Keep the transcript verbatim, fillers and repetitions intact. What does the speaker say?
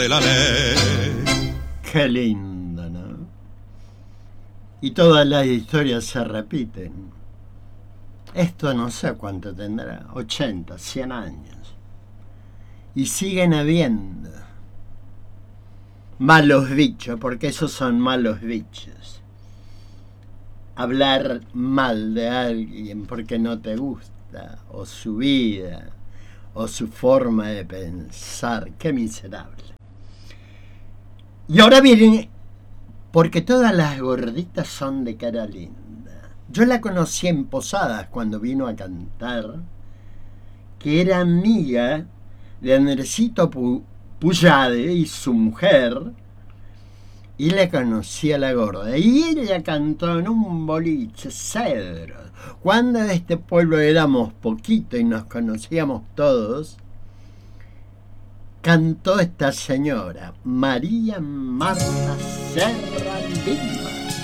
de la ley. Qué lindo, ¿no? Y todas las historias se repiten. Esto no sé cuánto tendrá, ochenta, cien años. Y siguen habiendo malos bichos, porque esos son malos bichos. Hablar mal de alguien porque no te gusta, o su vida, o su forma de pensar. Qué miserable. Y ahora miren, porque todas las gorditas son de cara linda. Yo la conocí en Posadas cuando vino a cantar, que era amiga de Andresito Puyade y su mujer, y le conocí a la gorda. Y ella cantó en un boliche, Cedro. Cuando en este pueblo éramos poquito y nos conocíamos todos, cantó esta señora, María Marta Serra Lima.